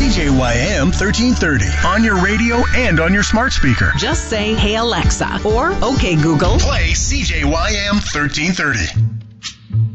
CJYM 1330 on your radio and on your smart speaker. Just say, "Hey Alexa," or "Okay Google, Play CJYM 1330.